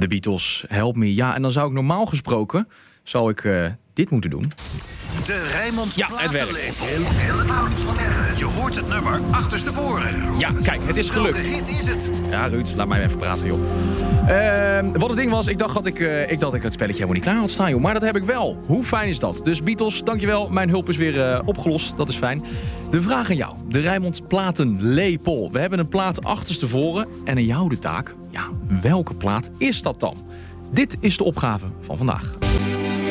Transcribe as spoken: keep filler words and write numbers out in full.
De Beatles, Help Me. Ja, en dan zou ik normaal gesproken... zou ik uh, dit moeten doen. De Rijnmond Ja, het werkt. Je hoort het nummer achterstevoren. Ja, kijk, het is gelukt. Welke hit is het? Ja, Ruud, laat mij even praten, joh. Uh, wat het ding was, ik dacht dat ik, uh, ik, dat ik het spelletje helemaal niet klaar had staan, joh. Maar dat heb ik wel. Hoe fijn is dat? Dus Beatles, dankjewel. Mijn hulp is weer uh, opgelost. Dat is fijn. De vraag aan jou. De Rijnmond platenlepel. We hebben een plaat achterstevoren. En aan jou de taak. Ja, welke plaat is dat dan? Dit is de opgave van vandaag.